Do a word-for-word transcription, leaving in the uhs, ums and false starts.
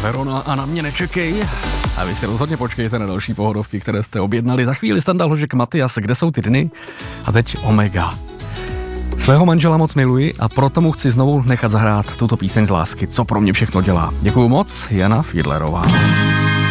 Verona a Na mě nečekej. A vy si rozhodně počkejte na další pohodovky, které jste objednali. Za chvíli Standa Hložek, Matyas, Kde jsou ty dny? A teď Omega. Svého manžela moc miluji a proto mu chci znovu nechat zahrát tuto píseň z lásky, co pro mě všechno dělá. Děkuju moc, Jana Fiedlerová.